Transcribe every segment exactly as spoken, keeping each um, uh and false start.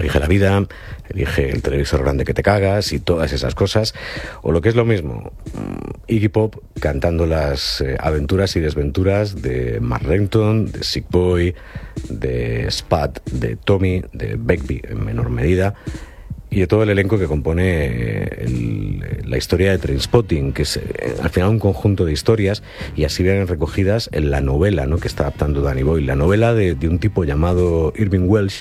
elige la vida, elige el televisor grande que te cagas y todas esas cosas. O lo que es lo mismo, Iggy Pop cantando las eh, aventuras y desventuras de Mark Renton, de Sick Boy, de Spud, de Tommy, de Begbie en menor medida, y de todo el elenco que compone el, la historia de Trainspotting, que es eh, al final un conjunto de historias, y así vienen recogidas en la novela, ¿no?, que está adaptando Danny Boyle, la novela de, de un tipo llamado Irving Welsh,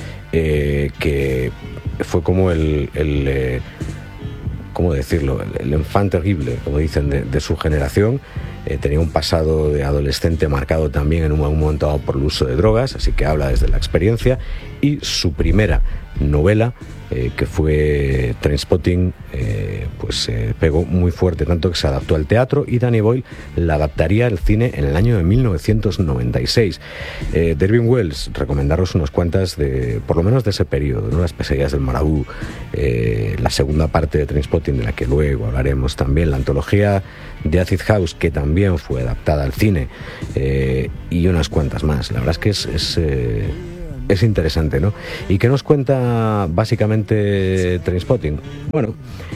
eh, que fue como el, el eh, ¿cómo decirlo?, el, el enfant terrible, como dicen, de, de su generación. Eh, tenía un pasado de adolescente marcado también en un, un momento dado por el uso de drogas, así que habla desde la experiencia. Y su primera novela, eh, que fue Trainspotting, eh, pues eh, pegó muy fuerte, tanto que se adaptó al teatro, y Danny Boyle la adaptaría al cine en el año de mil novecientos noventa y seis. Eh, de Irving Welsh, recomendaros unas cuantas, de, por lo menos de ese periodo, ¿no? Las pesadillas del Marabú, eh, la segunda parte de Trainspotting, de la que luego hablaremos también, la antología de Acid House, que también fue adaptada al cine, eh, y unas cuantas más. La verdad es que es... es eh, Es interesante, ¿no? ¿Y qué nos cuenta básicamente Trainspotting? Bueno,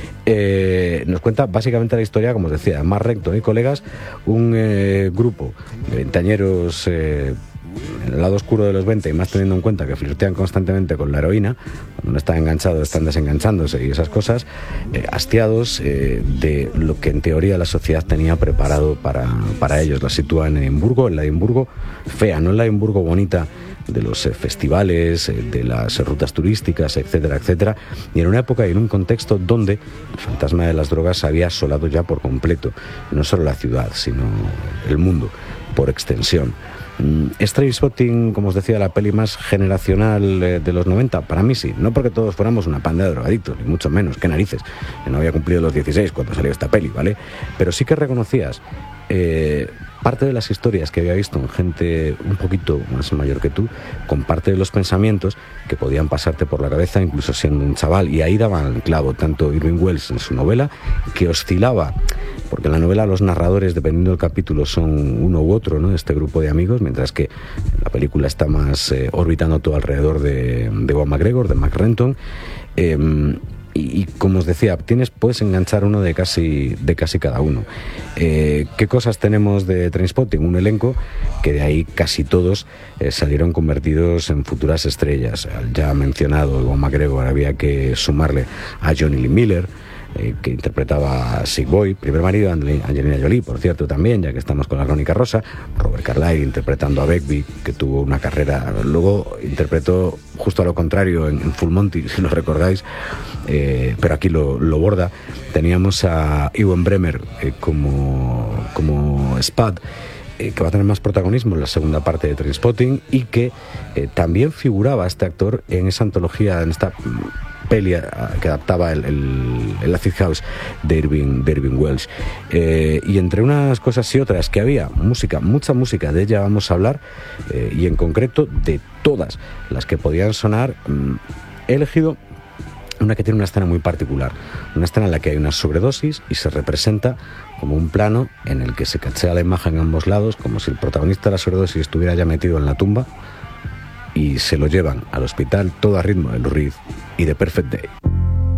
eh, nos cuenta básicamente la historia, como os decía, Mark Renton y colegas, un eh, grupo de veinteañeros eh, en el lado oscuro de los veinte, y más teniendo en cuenta que flirtean constantemente con la heroína, cuando no están enganchados están desenganchándose y esas cosas, eh, hastiados eh, de lo que en teoría la sociedad tenía preparado para, para ellos. La sitúan en Edimburgo, en la Edimburgo fea, no en la Edimburgo bonita de los eh, festivales, eh, de las eh, rutas turísticas, etcétera, etcétera, y en una época y en un contexto donde el fantasma de las drogas había asolado ya por completo no solo la ciudad, sino el mundo por extensión. ¿Es Trainspotting, como os decía, la peli más generacional eh, de los noventa? Para mí sí, no porque todos fuéramos una panda de drogadictos, ni mucho menos, qué narices, que no había cumplido los dieciséis cuando salió esta peli, ¿vale? Pero sí que reconocías eh, parte de las historias que había visto en gente un poquito más mayor que tú, con parte de los pensamientos que podían pasarte por la cabeza incluso siendo un chaval, y ahí daban el clavo tanto Irving Welsh en su novela, que oscilaba, porque en la novela los narradores, dependiendo del capítulo, son uno u otro, ¿no?, de este grupo de amigos, mientras que la película está más eh, orbitando todo alrededor de, de Ewan McGregor, de Mark Renton. Eh, y, y como os decía, tienes, puedes enganchar uno de casi, de casi cada uno. Eh, ¿Qué cosas tenemos de Trainspotting? Un elenco que de ahí casi todos eh, salieron convertidos en futuras estrellas. Al ya mencionado Ewan McGregor había que sumarle a Johnny Lee Miller, Eh, que interpretaba a Sick Boy, primer marido de Angelina Jolie, por cierto, también, ya que estamos con la Crónica Rosa. Robert Carlyle interpretando a Begbie, que tuvo una carrera, luego interpretó justo a lo contrario en, en Full Monty, si lo recordáis, eh, pero aquí lo, lo borda. Teníamos a Ewan Bremer eh, como, como Spud, eh, que va a tener más protagonismo en la segunda parte de Trainspotting, y que eh, también figuraba este actor en esa antología, en esta peli que adaptaba el, el, el Acid House de Irving, de Irving Welsh. Eh, y entre unas cosas y otras que había música, mucha música, de ella vamos a hablar, eh, y en concreto de todas las que podían sonar, mmm, he elegido una que tiene una escena muy particular, una escena en la que hay una sobredosis y se representa como un plano en el que se cachea la imagen en ambos lados, como si el protagonista de la sobredosis estuviera ya metido en la tumba, y se lo llevan al hospital, todo a ritmo de Lou Reed y de Perfect Day.